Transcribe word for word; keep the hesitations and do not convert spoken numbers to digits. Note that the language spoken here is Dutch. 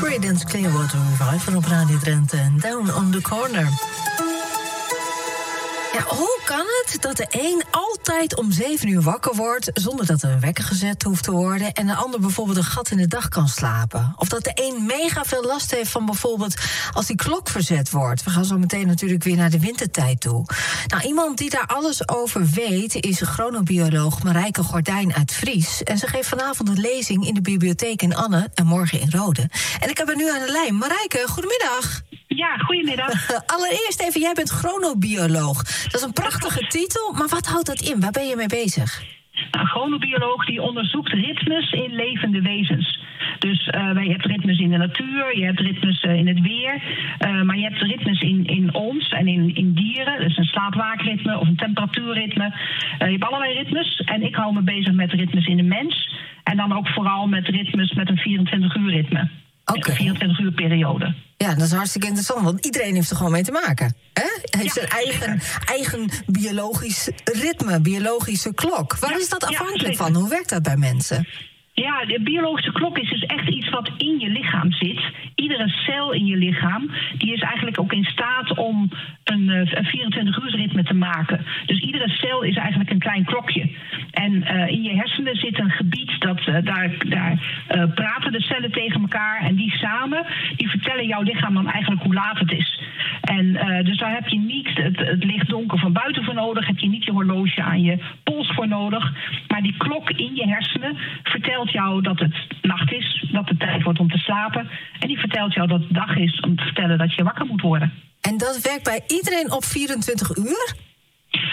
Creedence Clearwater Revival op Radio Drenthe en Down on the Corner. Ja, hoe kan het dat de een altijd om zeven uur wakker wordt zonder dat er een wekker gezet hoeft te worden en de ander bijvoorbeeld een gat in de dag kan slapen? Of dat de een mega veel last heeft van bijvoorbeeld als die klok verzet wordt. We gaan zo meteen natuurlijk weer naar de wintertijd toe. Nou, iemand die daar alles over weet is chronobioloog Marijke Gordijn uit Vries. En ze geeft vanavond een lezing in de bibliotheek in Anne en morgen in Rode. En ik heb haar nu aan de lijn. Marijke, goedemiddag. Ja, goedemiddag. Allereerst even, jij bent chronobioloog. Dat is een prachtige titel, maar wat houdt dat in? Waar ben je mee bezig? Nou, een chronobioloog die onderzoekt ritmes in levende wezens. Dus uh, je hebt ritmes in de natuur, je hebt ritmes uh, in het weer, uh, maar je hebt ritmes in, in ons en in, in dieren. Dus een slaapwaakritme of een temperatuurritme. Uh, je hebt allerlei ritmes en ik hou me bezig met ritmes in de mens. En dan ook vooral met ritmes met een vierentwintig uur ritme. Okay. Een vierentwintig uur periode. Ja, dat is hartstikke interessant, want iedereen heeft er gewoon mee te maken. Hè? Hij heeft ja, zijn eigen, eigen biologisch ritme, biologische klok. Waar ja, is dat afhankelijk ja, van? Hoe werkt dat bij mensen? Ja, de biologische klok is dus echt iets wat in je lichaam zit. Iedere cel in je lichaam, die is eigenlijk ook in staat om een, een vierentwintig uur ritme te maken. Dus iedere cel is eigenlijk een klein klokje. En uh, in je hersenen zit een gebied, dat uh, daar, daar uh, praten de cellen tegen elkaar. En die samen, die vertellen jouw lichaam dan eigenlijk hoe laat het is. En uh, dus daar heb je niet het, het licht donker van buiten voor nodig. Heb je niet je horloge aan je pols voor nodig. Maar die klok in je hersenen vertelt jou dat het nacht is, dat het tijd wordt om te slapen. En die vertelt jou dat het dag is om te vertellen dat je wakker moet worden. En dat werkt bij iedereen op vierentwintig uur?